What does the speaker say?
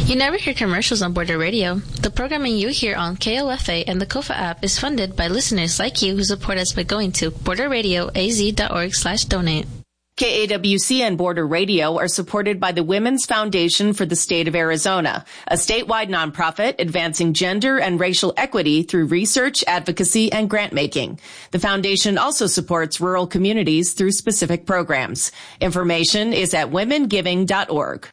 You never hear commercials on Border Radio. The programming you hear on KOFA and the KOFA app is funded by listeners like you who support us by going to borderradioaz.org/donate. KAWC and Border Radio are supported by the Women's Foundation for the State of Arizona, a statewide nonprofit advancing gender and racial equity through research, advocacy, and grant making. The foundation also supports rural communities through specific programs. Information is at womengiving.org.